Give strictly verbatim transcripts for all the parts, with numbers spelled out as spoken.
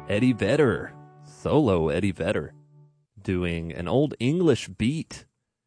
Eddie Vedder, solo Eddie Vedder, doing an old English beat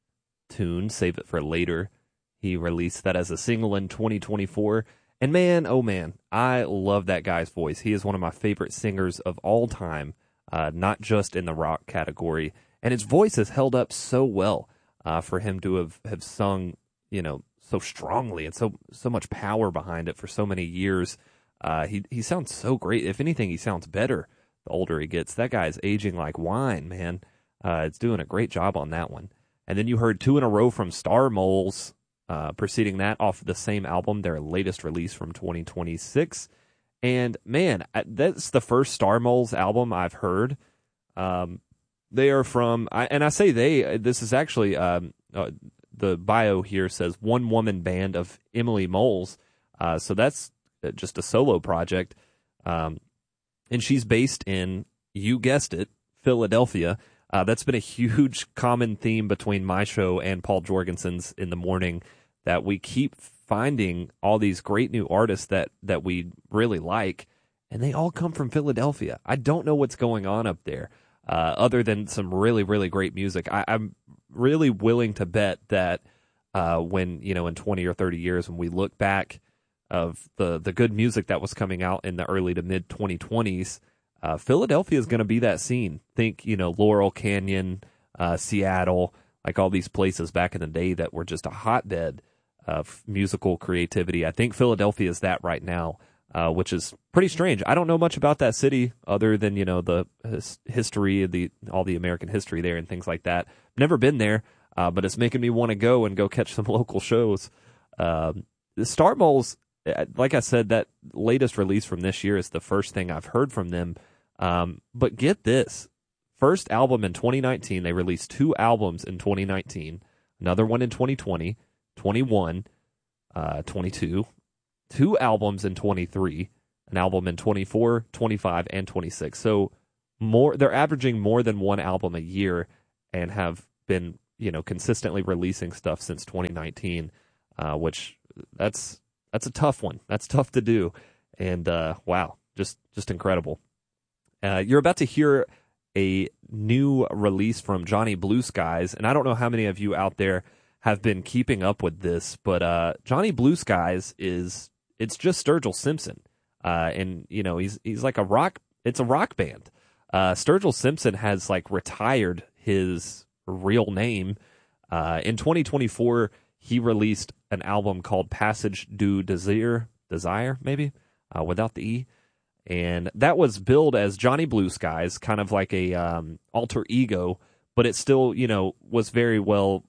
tune, Save It for Later. He released that as a single in twenty twenty-four. And man, oh man, I love that guy's voice. He is one of my favorite singers of all time, uh, not just in the rock category. And his voice has held up so well uh, for him to have, have sung, you know, so strongly and so so much power behind it for so many years. Uh, he he sounds so great. If anything, he sounds better the older he gets. That guy's aging like wine, man. Uh, it's doing a great job on that one. And then you heard two in a row from Star Moles, uh, preceding that off the same album, their latest release from twenty twenty-six. And man, that's the first Star Moles album I've heard. Um, they are from, I, and I say they, this is actually, um, uh, the bio here says one woman band of Emily Moles. Uh, so that's just a solo project. Um, and she's based in, you guessed it, Philadelphia. Uh, that's been a huge common theme between my show and Paul Jorgensen's in the morning, that we keep finding all these great new artists that, that we really like, and they all come from Philadelphia. I don't know what's going on up there, uh, other than some really, really great music. I, I'm really willing to bet that uh, when, you know, in twenty or thirty years, when we look back of the, the good music that was coming out in the early to mid twenty twenties, Uh, Philadelphia is going to be that scene. Think, you know, Laurel Canyon, uh, Seattle, like all these places back in the day that were just a hotbed of musical creativity. I think Philadelphia is that right now, uh, which is pretty strange. I don't know much about that city other than, you know, the his, history, the all the American history there and things like that. Never been there, uh, but it's making me want to go and go catch some local shows. Um, the Star Moles, like I said, that latest release from this year is the first thing I've heard from them. Um, but get this, first album in twenty nineteen, they released two albums in twenty nineteen, another one in twenty twenty, twenty-one, uh, twenty-two, two albums in twenty-three, an album in twenty-four, twenty-five, and twenty-six. So more, they're averaging more than one album a year and have been, you know, consistently releasing stuff since twenty nineteen, uh, which that's, that's a tough one. That's tough to do. And, uh, wow, just, just incredible. Uh, you're about to hear a new release from Johnny Blue Skies, and I don't know how many of you out there have been keeping up with this, but uh, Johnny Blue Skies is, it's just Sturgill Simpson, uh, and you know he's he's like a rock, it's a rock band. Uh, Sturgill Simpson has like retired his real name. Uh, in twenty twenty-four, he released an album called Passage du Desire, Desire maybe, uh, without the E. And that was billed as Johnny Blue Skies, kind of like a um, alter ego, but it still, you know, was very well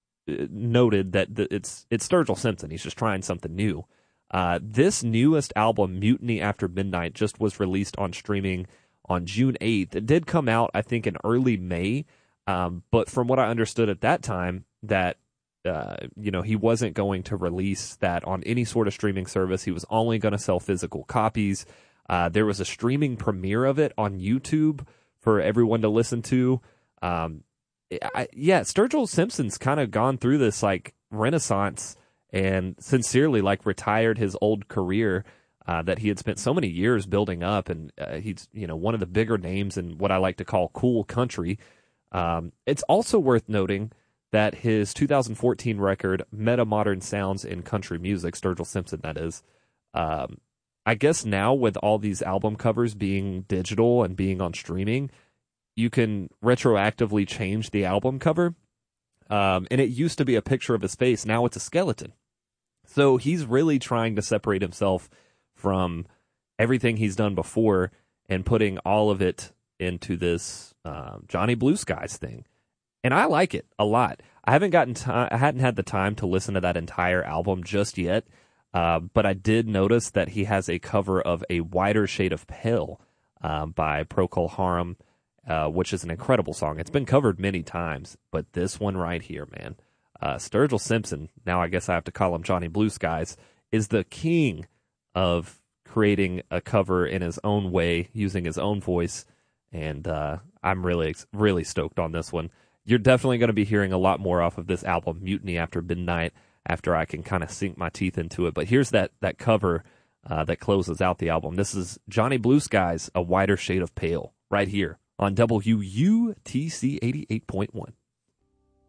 noted that the, it's it's Sturgill Simpson. He's just trying something new. Uh, this newest album, Mutiny After Midnight, just was released on streaming on June eighth. It did come out, I think, in early May, um, but from what I understood at that time, that uh, you know he wasn't going to release that on any sort of streaming service. He was only going to sell physical copies. Uh, there was a streaming premiere of it on YouTube for everyone to listen to. Um, I, yeah, Sturgill Simpson's kind of gone through this like renaissance and sincerely like retired his old career uh, that he had spent so many years building up, and uh, he's you know one of the bigger names in what I like to call cool country. Um, it's also worth noting that his two thousand fourteen record, Meta Modern Sounds in Country Music, Sturgill Simpson that is, um, I guess now with all these album covers being digital and being on streaming, you can retroactively change the album cover. Um, and it used to be a picture of his face. Now it's a skeleton. So he's really trying to separate himself from everything he's done before and putting all of it into this uh, Johnny Blue Skies thing. And I like it a lot. I haven't gotten time. I hadn't had the time to listen to that entire album just yet. Uh, but I did notice that he has a cover of A Wider Shade of Pale uh, by Procol Harum, uh, which is an incredible song. It's been covered many times, but this one right here, man, uh, Sturgill Simpson, now I guess I have to call him Johnny Blue Skies, is the king of creating a cover in his own way, using his own voice, and uh, I'm really, really stoked on this one. You're definitely going to be hearing a lot more off of this album, Mutiny After Midnight, after I can kind of sink my teeth into it. But here's that that cover uh, that closes out the album. This is Johnny Blue Skies, A Wider Shade of Pale, right here on W U T C eighty-eight point one.